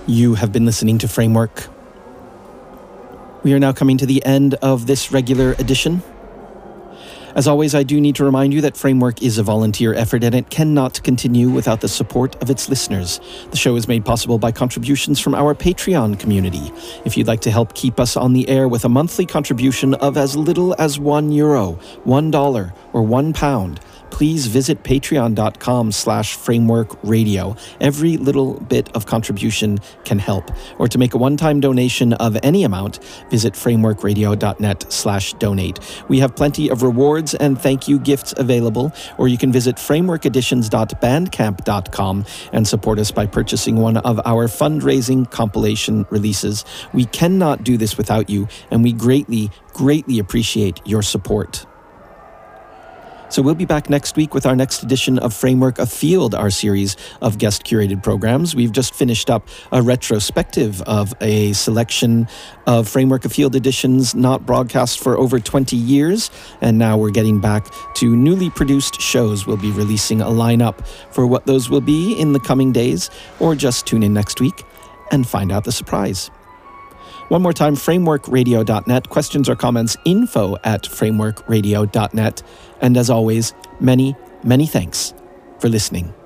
You have been listening to Framework. We are now coming to the end of this regular edition. As always, I do need to remind you that Framework is a volunteer effort and it cannot continue without the support of its listeners. The show is made possible by contributions from our Patreon community. If you'd like to help keep us on the air with a monthly contribution of as little as €1, $1, or £1, please visit patreon.com/frameworkradio. Every little bit of contribution can help. Or to make a one-time donation of any amount, visit frameworkradio.net/donate. We have plenty of rewards and thank you gifts available, or you can visit frameworkeditions.bandcamp.com and support us by purchasing one of our fundraising compilation releases. We cannot do this without you, and we greatly, greatly appreciate your support. So we'll be back next week with our next edition of Framework Afield, our series of guest-curated programs. We've just finished up a retrospective of a selection of Framework Afield editions not broadcast for over 20 years, and now we're getting back to newly produced shows. We'll be releasing a lineup for what those will be in the coming days, or just tune in next week and find out the surprise. One more time, frameworkradio.net. Questions or comments, info@frameworkradio.net. And as always, many, many thanks for listening.